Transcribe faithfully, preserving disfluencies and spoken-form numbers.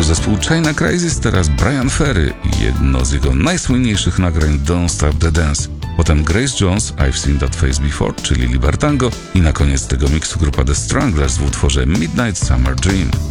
zespół China Crisis, teraz Brian Ferry i jedno z jego najsłynniejszych nagrań Don't Stop the Dance. Potem Grace Jones, I've Seen That Face Before, czyli Libertango i na koniec tego miksu grupa The Stranglers w utworze Midnight Summer Dream.